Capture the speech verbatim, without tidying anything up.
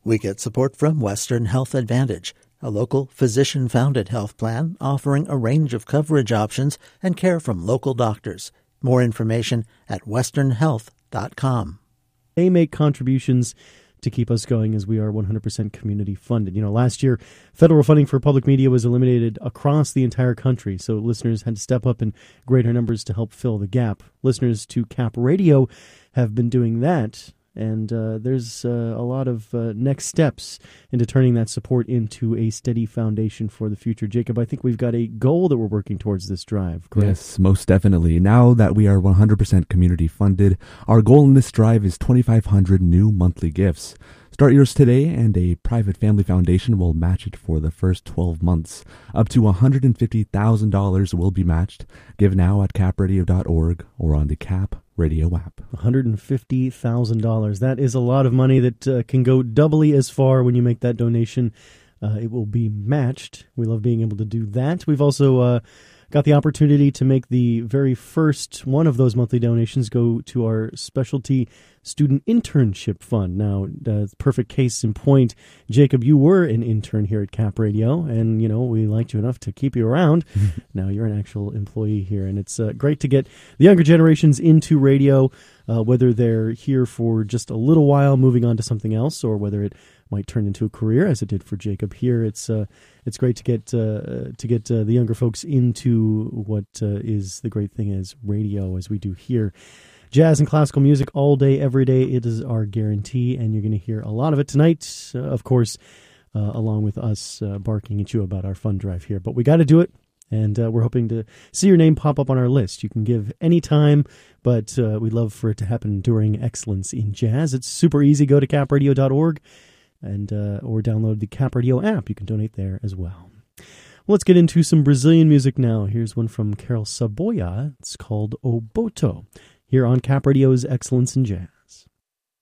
We get support from Western Health Advantage, a local physician-founded health plan offering a range of coverage options and care from local doctors. More information at western health dot com. They make contributions to keep us going as we are one hundred percent community funded. You know, last year, federal funding for public media was eliminated across the entire country, so listeners had to step up in greater numbers to help fill the gap. Listeners to Cap Radio have been doing that, and uh, there's uh, a lot of uh, next steps into turning that support into a steady foundation for the future. Jacob, I think we've got a goal that we're working towards this drive, correct? Yes, most definitely. Now that we are one hundred percent community funded, our goal in this drive is twenty-five hundred new monthly gifts. Start yours today, and a private family foundation will match it for the first twelve months. Up to one hundred fifty thousand dollars will be matched. Give now at cap radio dot org or on the Cap Radio app. one hundred fifty thousand dollars. That is a lot of money that uh, can go doubly as far when you make that donation. Uh, it will be matched. We love being able to do that. We've also uh, got the opportunity to make the very first one of those monthly donations go to our specialty student internship fund. Now, uh, perfect case in point, Jacob, you were an intern here at Cap Radio, and, you know, we liked you enough to keep you around. Now you're an actual employee here, and it's uh, great to get the younger generations into radio, uh, whether they're here for just a little while, moving on to something else, or whether it might turn into a career, as it did for Jacob here. It's uh, it's great to get uh, to get uh, the younger folks into what uh, is the great thing as radio, as we do here. Jazz and classical music all day, every day. It is our guarantee, and you're going to hear a lot of it tonight, uh, of course, uh, along with us uh, barking at you about our fund drive here. But we got to do it, and uh, we're hoping to see your name pop up on our list. You can give any time, but uh, we'd love for it to happen during Excellence in Jazz. It's super easy. Go to cap radio dot org and uh, or download the Cap Radio app. You can donate there as well. Well, let's get into some Brazilian music now. Here's one from Carol Saboia. It's called Oboto, here on Cap Radio's Excellence in Jazz.